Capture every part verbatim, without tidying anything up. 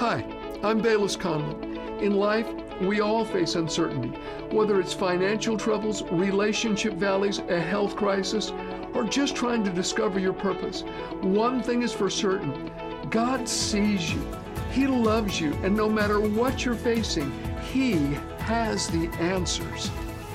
Hi, I'm Bayless Conlon. In life, we all face uncertainty, whether it's financial troubles, relationship valleys, a health crisis, or just trying to discover your purpose. One thing is for certain, God sees you. He loves you, and no matter what you're facing, He has the answers.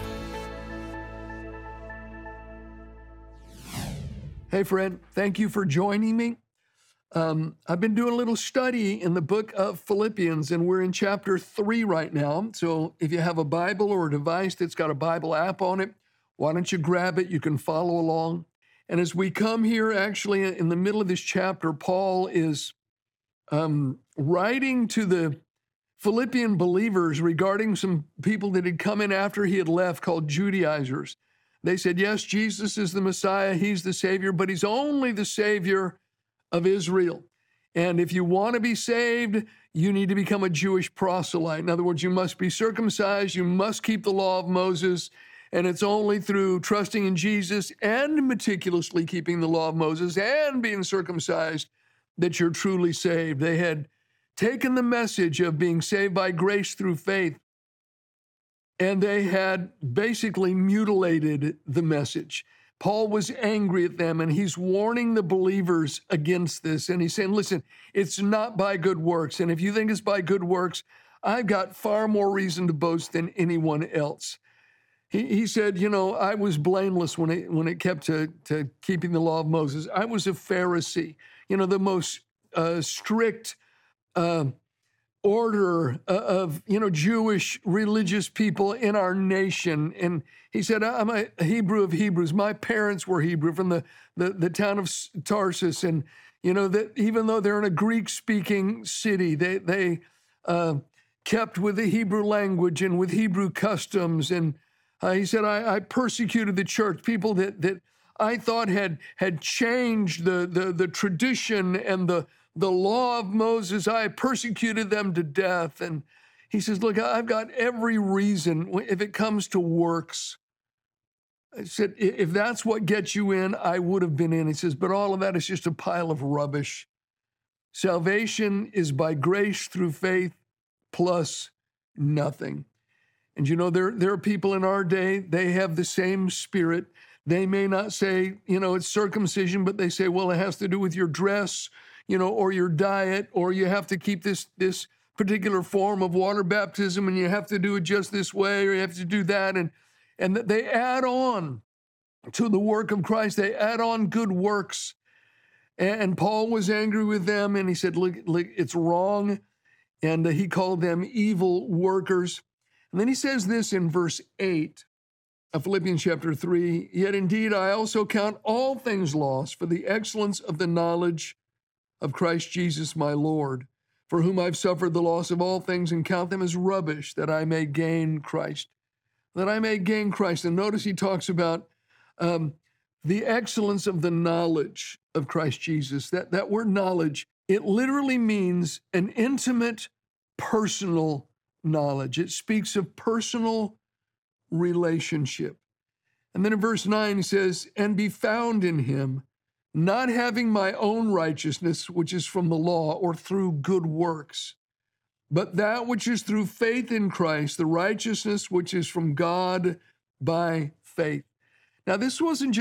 Hey friend, thank you for joining me. Um, I've been doing a little study in the book of Philippians, and we're in chapter three right now. So if you have a Bible or a device that's got a Bible app on it, why don't you grab it? You can follow along. And as we come here, actually, in the middle of this chapter, Paul is um, writing to the Philippian believers regarding some people that had come in after he had left called Judaizers. They said, yes, Jesus is the Messiah, He's the Savior, but He's only the Savior of Israel. And if you want to be saved, you need to become a Jewish proselyte. In other words, you must be circumcised, you must keep the law of Moses, and it's only through trusting in Jesus and meticulously keeping the law of Moses and being circumcised that you're truly saved. They had taken the message of being saved by grace through faith, and they had basically mutilated the message. Paul was angry at them, and he's warning the believers against this. And he's saying, listen, it's not by good works. And if you think it's by good works, I've got far more reason to boast than anyone else. He, he said, you know, I was blameless when it, when it kept to, to keeping the law of Moses. I was a Pharisee, you know, the most uh, strict uh, order of, you know, Jewish religious people in our nation. And he said, I'm a Hebrew of Hebrews. My parents were Hebrew from the, the, the town of Tarsus. And, you know, that even though they're in a Greek-speaking city, they, they uh, kept with the Hebrew language and with Hebrew customs. And uh, he said, I, I persecuted the church, people that, that I thought had, had changed the, the, the tradition and the The law of Moses. I persecuted them to death. And he says, look, I've got every reason, if it comes to works, I said, if that's what gets you in, I would have been in. He says, but all of that is just a pile of rubbish. Salvation is by grace through faith plus nothing. And you know, there, there are people in our day, they have the same spirit. They may not say, you know, it's circumcision, but they say, well, it has to do with your dress, you know, or your diet, or you have to keep this, this particular form of water baptism, and you have to do it just this way, or you have to do that. And, and they add on to the work of Christ. They add on good works. And Paul was angry with them, and he said, look, look it's wrong. And he called them evil workers. And then he says this in verse eight of Philippians chapter three, yet indeed I also count all things lost for the excellence of the knowledge of Christ Jesus my Lord, for whom I've suffered the loss of all things and count them as rubbish, that I may gain Christ, that I may gain Christ. And notice he talks about um, the excellence of the knowledge of Christ Jesus. That, that word knowledge, it literally means an intimate, personal knowledge. It speaks of personal relationship. And then in verse nine, he says, and be found in him, not having my own righteousness, which is from the law or through good works, but that which is through faith in Christ, the righteousness which is from God by faith. Now, this wasn't just